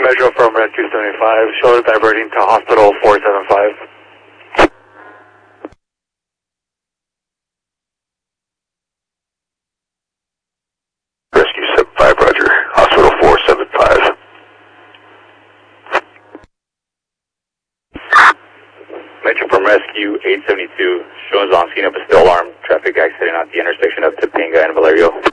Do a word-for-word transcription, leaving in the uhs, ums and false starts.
Metro from Rescue seventy-five, show is diverting to Hospital four seven five. Rescue seventy-five, roger. Hospital four seven five. Metro from Rescue eight seventy-two, shows on scene of a still alarm traffic accident at the intersection of Topanga and Valerio.